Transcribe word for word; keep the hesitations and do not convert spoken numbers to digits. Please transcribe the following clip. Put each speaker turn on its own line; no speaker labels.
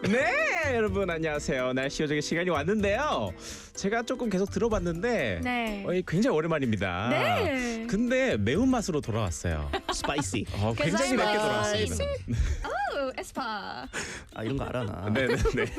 네, 여러분 안녕하세요. 날씨 요정의 시간이 왔는데요. 제가 조금 계속 들어봤는데
네.
어, 굉장히 오랜만입니다.
네.
근데 매운맛으로 돌아왔어요.
스파이시.
어, 굉장히 맵게
Because I'm
돌아왔습니다.
오, 에스파.
아 이런 거 알아 나.
네네네.